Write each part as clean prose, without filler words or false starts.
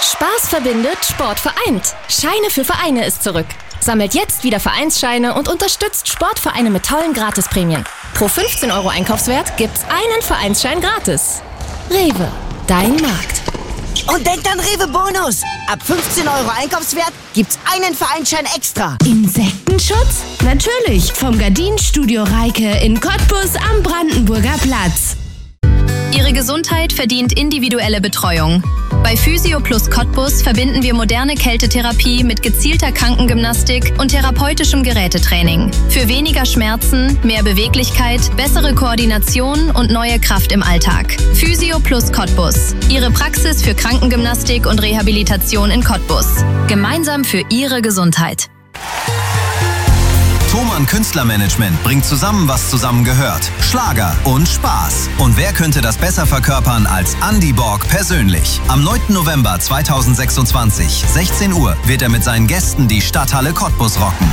Spaß verbindet, Sport vereint. Scheine für Vereine ist zurück. Sammelt jetzt wieder Vereinsscheine und unterstützt Sportvereine mit tollen Gratisprämien. Pro 15 € Einkaufswert gibt's einen Vereinsschein gratis. Rewe, dein Markt. Und denkt an Rewe Bonus. Ab 15 € Einkaufswert gibt's einen Vereinsschein extra. Insektenschutz? Natürlich, vom Gardinenstudio Reike in Cottbus am Brandenburger Platz. Ihre Gesundheit verdient individuelle Betreuung. Bei Physio Plus Cottbus verbinden wir moderne Kältetherapie mit gezielter Krankengymnastik und therapeutischem Gerätetraining. Für weniger Schmerzen, mehr Beweglichkeit, bessere Koordination und neue Kraft im Alltag. Physio Plus Cottbus. Ihre Praxis für Krankengymnastik und Rehabilitation in Cottbus. Gemeinsam für Ihre Gesundheit. Thomann Künstlermanagement bringt zusammen, was zusammengehört. Schlager und Spaß. Und wer könnte das besser verkörpern als Andy Borg persönlich? Am 9. November 2026, 16 Uhr, wird er mit seinen Gästen die Stadthalle Cottbus rocken.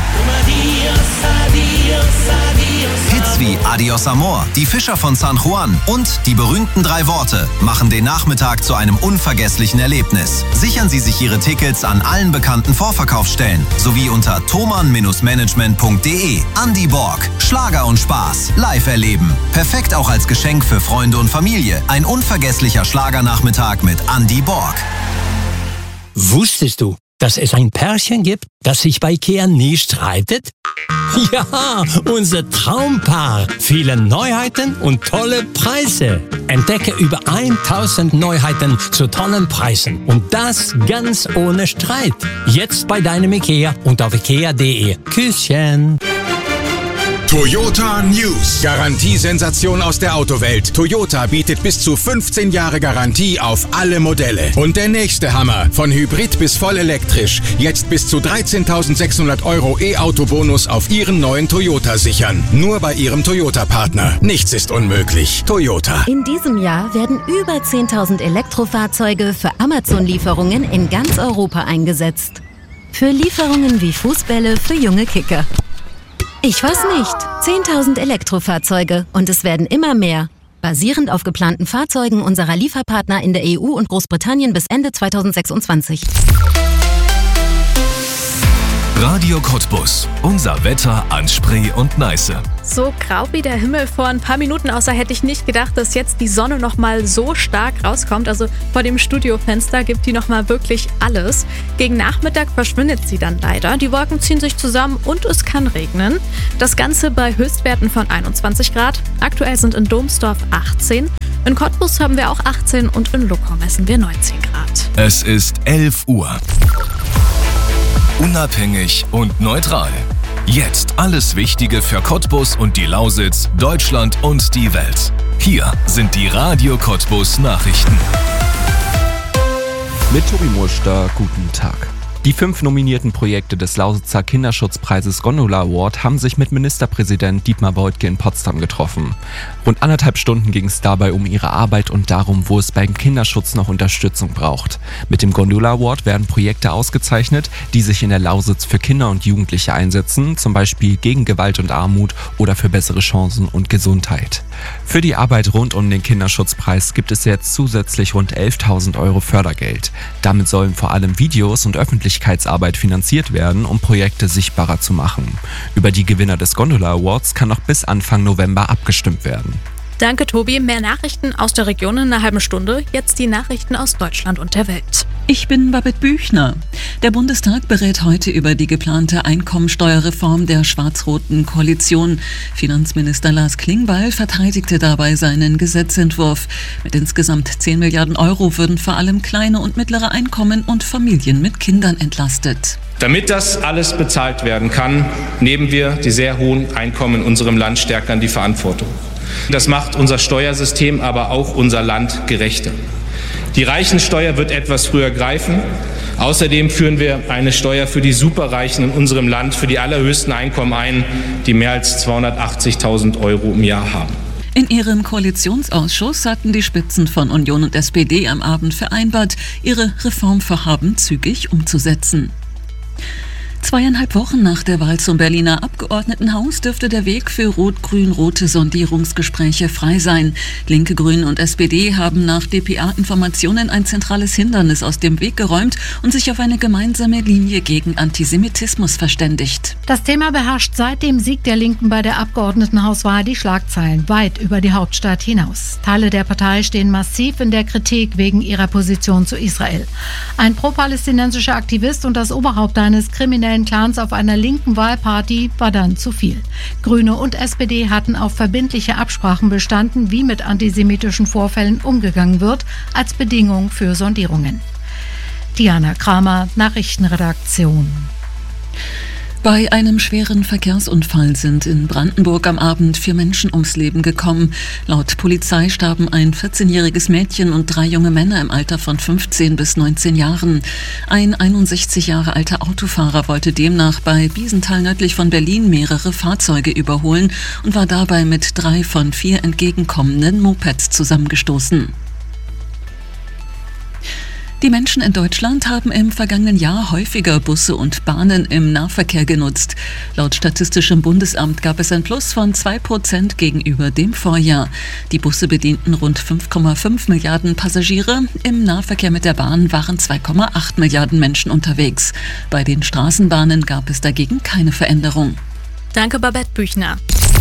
Hits wie Adios Amor, Die Fischer von San Juan und die berühmten 3 Worte machen den Nachmittag zu einem unvergesslichen Erlebnis. Sichern Sie sich Ihre Tickets an allen bekannten Vorverkaufsstellen sowie unter thomann-management.de. Andy Borg, Schlager und Spaß, live erleben. Perfekt auch als Geschenk für Freunde und Familie. Ein unvergesslicher Schlagernachmittag mit Andy Borg. Wusstest du, dass es ein Pärchen gibt, das sich bei IKEA nie streitet? Ja, unser Traumpaar. Viele Neuheiten und tolle Preise. Entdecke über 1000 Neuheiten zu tollen Preisen. Und das ganz ohne Streit. Jetzt bei deinem IKEA und auf ikea.de. Küsschen. Toyota News. Garantiesensation aus der Autowelt. Toyota bietet bis zu 15 Jahre Garantie auf alle Modelle. Und der nächste Hammer. Von Hybrid bis voll elektrisch. Jetzt bis zu 13.600 € E-Auto-Bonus auf Ihren neuen Toyota sichern. Nur bei Ihrem Toyota-Partner. Nichts ist unmöglich. Toyota. In diesem Jahr werden über 10.000 Elektrofahrzeuge für Amazon-Lieferungen in ganz Europa eingesetzt. Für Lieferungen wie Fußbälle für junge Kicker. Ich weiß nicht. 10.000 Elektrofahrzeuge und es werden immer mehr. Basierend auf geplanten Fahrzeugen unserer Lieferpartner in der EU und Großbritannien bis Ende 2026. Radio Cottbus. Unser Wetter an Spree und Neiße. So grau wie der Himmel vor ein paar Minuten aussah, hätte ich nicht gedacht, dass jetzt die Sonne nochmal so stark rauskommt. Also vor dem Studiofenster gibt die nochmal wirklich alles. Gegen Nachmittag verschwindet sie dann leider. Die Wolken ziehen sich zusammen und es kann regnen. Das Ganze bei Höchstwerten von 21 Grad. Aktuell sind in Domsdorf 18. In Cottbus haben wir auch 18 und in Luckau messen wir 19 Grad. Es ist 11 Uhr. Unabhängig und neutral. Jetzt alles Wichtige für Cottbus und die Lausitz, Deutschland und die Welt. Hier sind die Radio Cottbus Nachrichten. Mit Tobi Muster, guten Tag. Die 5 nominierten Projekte des Lausitzer Kinderschutzpreises Gondola Award haben sich mit Ministerpräsident Dietmar Woidke in Potsdam getroffen. Rund 1,5 Stunden ging es dabei um ihre Arbeit und darum, wo es beim Kinderschutz noch Unterstützung braucht. Mit dem Gondola Award werden Projekte ausgezeichnet, die sich in der Lausitz für Kinder und Jugendliche einsetzen, zum Beispiel gegen Gewalt und Armut oder für bessere Chancen und Gesundheit. Für die Arbeit rund um den Kinderschutzpreis gibt es jetzt zusätzlich rund 11.000 € Fördergeld. Damit sollen vor allem Videos und Öffentlichkeitsarbeit finanziert werden, um Projekte sichtbarer zu machen. Über die Gewinner des Gondola Awards kann noch bis Anfang November abgestimmt werden. Danke, Tobi. Mehr Nachrichten aus der Region in einer halben Stunde. Jetzt die Nachrichten aus Deutschland und der Welt. Ich bin Babette Büchner. Der Bundestag berät heute über die geplante Einkommensteuerreform der schwarz-roten Koalition. Finanzminister Lars Klingbeil verteidigte dabei seinen Gesetzentwurf. Mit insgesamt 10 Milliarden € würden vor allem kleine und mittlere Einkommen und Familien mit Kindern entlastet. Damit das alles bezahlt werden kann, nehmen wir die sehr hohen Einkommen in unserem Land stärker in die Verantwortung. Das macht unser Steuersystem, aber auch unser Land gerechter. Die Reichensteuer wird etwas früher greifen. Außerdem führen wir eine Steuer für die Superreichen in unserem Land für die allerhöchsten Einkommen ein, die mehr als 280.000 € im Jahr haben. In ihrem Koalitionsausschuss hatten die Spitzen von Union und SPD am Abend vereinbart, ihre Reformvorhaben zügig umzusetzen. 2,5 Wochen nach der Wahl zum Berliner Abgeordnetenhaus dürfte der Weg für rot-grün-rote Sondierungsgespräche frei sein. Linke, Grüne und SPD haben nach dpa-Informationen ein zentrales Hindernis aus dem Weg geräumt und sich auf eine gemeinsame Linie gegen Antisemitismus verständigt. Das Thema beherrscht seit dem Sieg der Linken bei der Abgeordnetenhauswahl die Schlagzeilen weit über die Hauptstadt hinaus. Teile der Partei stehen massiv in der Kritik wegen ihrer Position zu Israel. Ein pro-palästinensischer Aktivist und das Oberhaupt eines kriminellen Clans auf einer linken Wahlparty war dann zu viel. Grüne und SPD hatten auf verbindliche Absprachen bestanden, wie mit antisemitischen Vorfällen umgegangen wird, als Bedingung für Sondierungen. Diana Kramer, Nachrichtenredaktion. Bei einem schweren Verkehrsunfall sind in Brandenburg am Abend 4 Menschen ums Leben gekommen. Laut Polizei starben ein 14-jähriges Mädchen und 3 junge Männer im Alter von 15 bis 19 Jahren. Ein 61 Jahre alter Autofahrer wollte demnach bei Biesenthal nördlich von Berlin mehrere Fahrzeuge überholen und war dabei mit 3 von 4 entgegenkommenden Mopeds zusammengestoßen. Die Menschen in Deutschland haben im vergangenen Jahr häufiger Busse und Bahnen im Nahverkehr genutzt. Laut Statistischem Bundesamt gab es ein Plus von 2% gegenüber dem Vorjahr. Die Busse bedienten rund 5,5 Milliarden Passagiere. Im Nahverkehr mit der Bahn waren 2,8 Milliarden Menschen unterwegs. Bei den Straßenbahnen gab es dagegen keine Veränderung. Danke, Babette Büchner.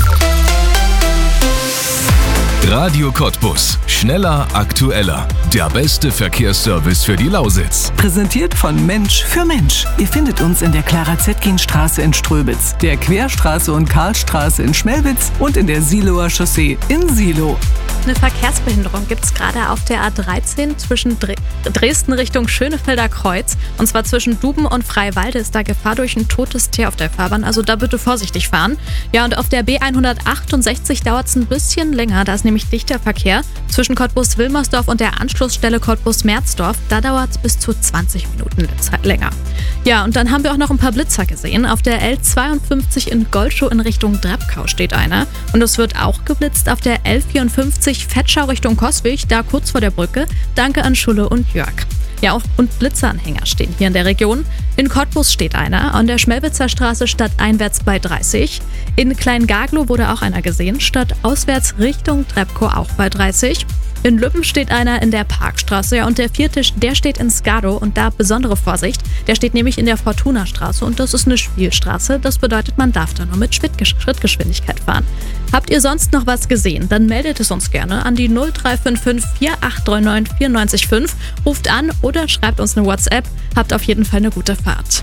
Radio Cottbus. Schneller, aktueller. Der beste Verkehrsservice für die Lausitz. Präsentiert von Mensch für Mensch. Ihr findet uns in der Clara-Zetkin-Straße in Ströbitz, der Querstraße und Karlstraße in Schmelwitz und in der Siloer Chaussee in Silo. Eine Verkehrsbehinderung gibt es gerade auf der A13 zwischen Dresden Richtung Schönefelder Kreuz. Und zwar zwischen Duben und Freiwalde ist da Gefahr durch ein totes Tier auf der Fahrbahn. Also da bitte vorsichtig fahren. Ja, und auf der B168 dauert es ein bisschen länger. Da ist nämlich dichter Verkehr zwischen Cottbus-Wilmersdorf und der Anschlussstelle Cottbus-Merzdorf. Da dauert es bis zu 20 Minuten länger. Ja, und dann haben wir auch noch ein paar Blitzer gesehen. Auf der L52 in Goldschuh in Richtung Drabkau steht einer. Und es wird auch geblitzt auf der L54 Fettschau Richtung Coswig, da kurz vor der Brücke. Danke an Schulle und Jörg. Ja, auch und Blitzeranhänger stehen hier in der Region. In Cottbus steht einer, an der Schmelwitzer Straße stadteinwärts bei 30. In Kleingaglow wurde auch einer gesehen, stadtauswärts Richtung Drabkau auch bei 30. In Lübben steht einer in der Parkstraße, ja, und der vierte, der steht in Skadow und da besondere Vorsicht. Der steht nämlich in der Fortuna-Straße und das ist eine Spielstraße. Das bedeutet, man darf da nur mit Schrittgeschwindigkeit fahren. Habt ihr sonst noch was gesehen? Dann meldet es uns gerne an die 0355 4839 945. Ruft an oder schreibt uns eine WhatsApp. Habt auf jeden Fall eine gute Fahrt.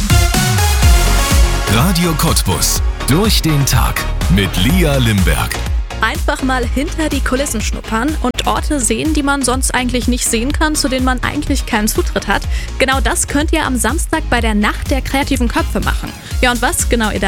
Radio Cottbus. Durch den Tag mit Lia Limberg. Einfach mal hinter die Kulissen schnuppern und Orte sehen, die man sonst eigentlich nicht sehen kann, zu denen man eigentlich keinen Zutritt hat. Genau das könnt ihr am Samstag bei der Nacht der kreativen Köpfe machen. Ja, und was genau ihr da